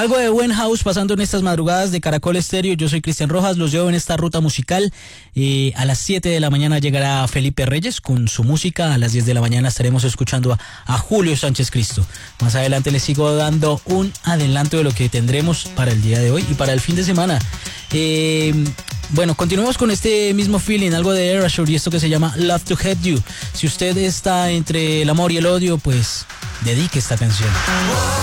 Algo de buen house pasando en estas madrugadas de Caracol Estéreo. Yo soy Cristian Rojas, los llevo en esta ruta musical. A las 7 de la mañana llegará Felipe Reyes con su música. A las 10 de la mañana estaremos escuchando a Julio Sánchez Cristo. Más adelante les sigo dando un adelanto de lo que tendremos para el día de hoy y para el fin de semana. Bueno, continuemos con este mismo feeling, algo de Erasure y esto que se llama Love to Hate You. Si usted está entre el amor y el odio, pues dedique esta canción.